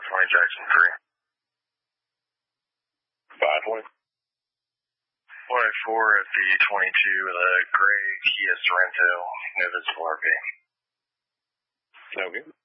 520 Jackson 3. 520. 184 at the 22 with a gray Kia Sorento, no visible RP. Okay.